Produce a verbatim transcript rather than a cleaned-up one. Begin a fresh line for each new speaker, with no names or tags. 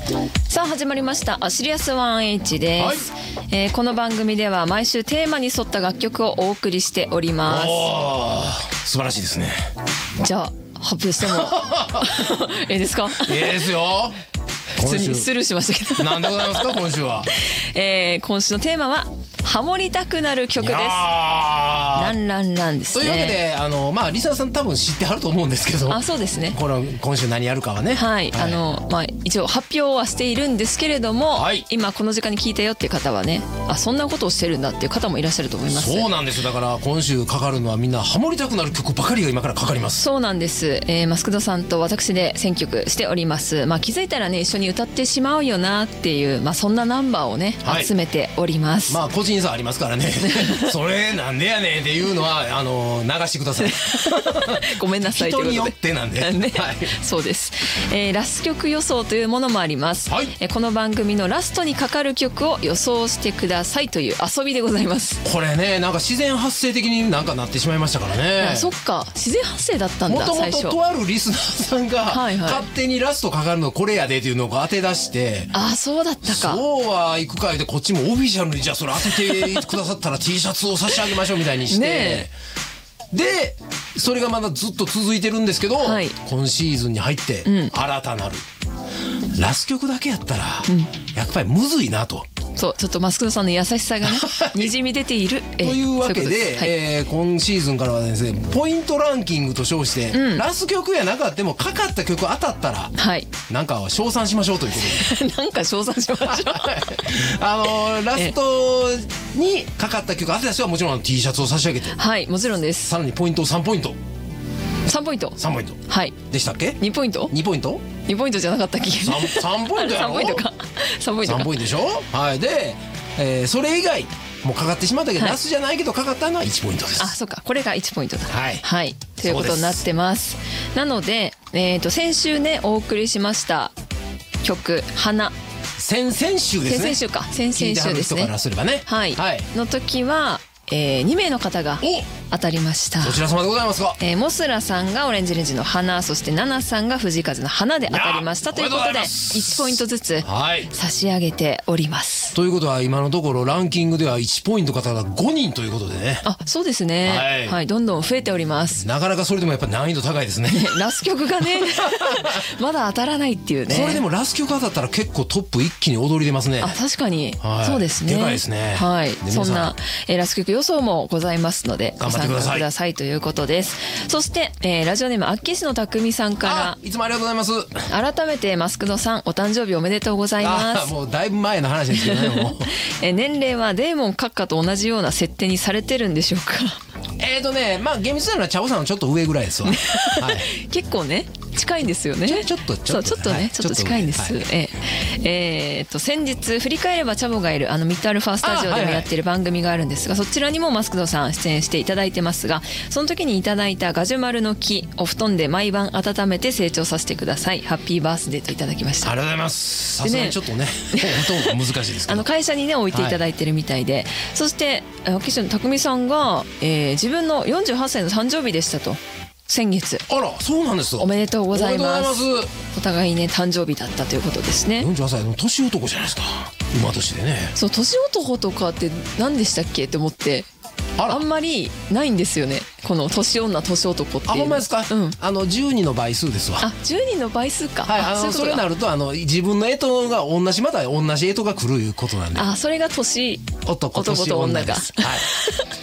さあ始まりましたアシリアス ワンエイチ です、はいえー、この番組では毎週テーマに沿った楽曲をお送りしております。
おー、素晴らしいですね。
じゃあ発表してもええですか？
ええですよ。
普通にスルーしましたけど
なんでございますか今週は、
えー、今週のテーマはハモりたくなる曲です。ランランランですね。
というわけであの、まあ、リサさん多分知ってはると思うんですけど、
あ、そうですね。
この今週何やるかはね、
はい、はい、あのまあ、一応発表はしているんですけれども、はい、今この時間に聞いたよっていう方はね、あ、そんなことをしてるんだっていう方もいらっしゃると思います。
そうなんです。だから今週かかるのはみんなハモりたくなる曲ばかりが今からかかります。
そうなんです、えー、マスクドさんと私で選曲しております。まあ、気づいたらね一緒に歌ってしまうよなっていう、まあ、そんなナンバーをね、はい、集めております。
まあ個人差ありますからねそれなんでやねんっていうのはあの流してください
ごめんなさい。
人によってなんで、ね
はい、そうです、えー、ラス曲予想というものもあります、はいえー、この番組のラストにかかる曲を予想してくださいという遊びでございます。
これねなんか自然発生的になんかなってしまいましたからね。
あ、そっか、自然発生だったんだ。
もともととあるリスナーさんが、はいはい、勝手にラストかかるのこれやでっていうのを当て出して、
あ、そうだったか。
そうはいくかいでこっちもオフィシャルにじゃあそれ当ててくださったら T シャツを差し上げましょうみたいにしてねでそれがまだずっと続いてるんですけど、はい、今シーズンに入って新たなる、うん、ラス曲だけやったら、うん、やっぱりむずいなと。
そうちょっとマスクドさんの優しさがねにじみ出ている
というわけで、はいえー、今シーズンからはですねポイントランキングと称して、うん、ラス曲やなかってもかかった曲当たったら、はい、なんか称賛しましょうということで
なんか称賛しましょう
あのー、ラストにかかった曲当てた人はもちろん T シャツを差し上げて、
はいもちろんです。
さらにポイントをさんポイント
さんポイント
さんポイント
はい
でしたっけ？
にポイント
にポイント
にポイントじゃなかったっけ？
さん, さんポイントやろ
さんポイントかさんポイントか
さんポイントでしょ。はいで、えー、それ以外もうかかってしまったけど、はい、ラスじゃないけどかかったのはいちポイントです。
あ、そうか、これがいちポイントだ。
はい、
はい、ということになってます。なので、えー、と先週ねお送りしました曲花
先々週ですね。
先々週か先々週ですね。聞いてはる人からすればね、はい、はい、の時は、えー、にめいの方が当たりました。
どちら様でございますか？
えー、モスラさんがオレンジレンジの花、そしてナナさんが藤井風の花で当たりましたということでいちポイントずつ差し上げております、はい、
ということは今のところランキングではいちポイント方がごにんということでね。
あ、そうですね、はいはい、どんどん増えております。
なかなかそれでもやっぱ難易度高いですね
ラス曲がねまだ当たらないっていうね。
それでもラス曲当たったら結構トップ一気に躍り出ますね。
あ、確かに、はい、そうですね。
でかいですね。
はい、そんな、えー、ラス曲予想もございますので
頑張ってください。
ご参加くださいということです。そして、えー、ラジオネームあっけしのたくみさんから
いつもありがとうございます。
改めてマスクドさんお誕生日おめでとうございます。
あ、もうだいぶ前の話ですけどねもう
えー、年齢はデーモン閣下と同じような設定にされてるんでしょうか？
えーとねまあ厳密なのはチャオさんのちょっと上ぐらいですわ、はい、
結構ね近いんですよね。
ちょ, ちょっとちょっと
そうちょっとね、はい、ちょっと近いんです、はい、ええー、っと先日振り返ればチャボがいるあのミッドアルファスタジオでもやってる番組があるんですが、はいはい、そちらにもマスクドさん出演していただいてますが、その時にいただいたガジュマルの木お布団で毎晩温めて成長させてください、ハッピーバースデーといただきました。
ありがとうございます。さすがにちょっとねほとんど難しいですけど
あの会社にね置いていただいてるみたいで、はい、そして岸野匠さんが、えー、自分のよんじゅうはっさいの誕生日でしたと先月。
あら、そうなんです。
おめでとうございます。
おめでとうございます。
お互いね誕生日だったということですね。
よんじゅうはっさいの年男じゃないですか。馬年でね。
そう、年男とかって何でしたっけって思って、 あ, あんまりないんですよねこの年女年男っていう。
あ、ほんまですか、うん、あのじゅうにの倍数ですわ。
あ、じゅうにの倍数か。
はい、あの そ, ううそれになるとあの自分の干支が同じまた同じ干支が来るいうことなんで。
あ、それが年男
と
と女が、
はい